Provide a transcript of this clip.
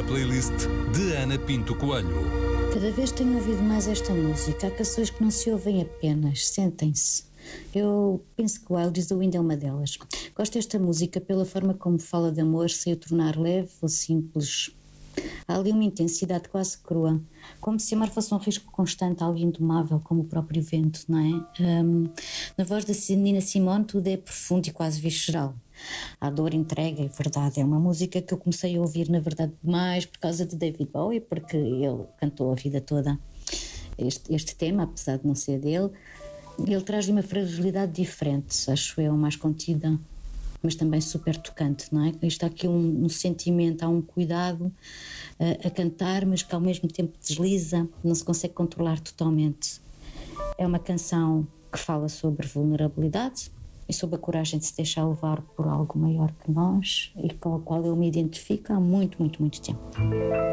A playlist de Ana Pinto Coelho. Cada vez tenho ouvido mais esta música. Há canções que não se ouvem apenas, sentem-se. Eu penso que o Wild the Wind é uma delas. Gosto desta música pela forma como fala de amor, sem o tornar leve ou simples. Há ali uma intensidade quase crua, como se amar fosse um risco constante, algo indomável, como o próprio vento, não é? Na voz da Nina Simone tudo é profundo e quase visceral. Há dor, entrega e verdade. É uma música que eu comecei a ouvir, na verdade, mais por causa de David Bowie, porque ele cantou a vida toda este tema, apesar de não ser dele. Ele traz uma fragilidade diferente, acho eu, mais contida, mas também super tocante, não é? Está aqui um sentimento, há um cuidado a cantar, mas que ao mesmo tempo desliza, não se consegue controlar totalmente. É uma canção que fala sobre vulnerabilidade e sobre a coragem de se deixar levar por algo maior que nós e com a qual eu me identifico há muito, muito, muito tempo.